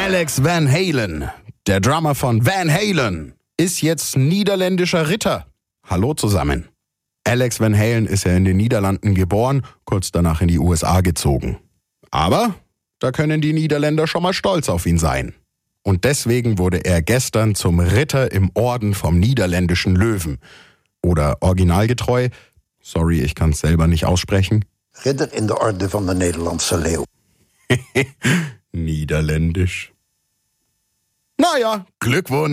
Alex Van Halen, der Drummer von Van Halen, ist jetzt niederländischer Ritter. Hallo zusammen. Alex Van Halen ist ja in den Niederlanden geboren, kurz danach in die USA gezogen. Aber da können die Niederländer schon mal stolz auf ihn sein. Und deswegen wurde er gestern zum Ritter im Orden vom niederländischen Löwen. Oder originalgetreu, sorry, ich kann es selber nicht aussprechen. Ridder in de Orde van de Nederlandse Leeuw. Niederländisch. Naja, Glückwunsch.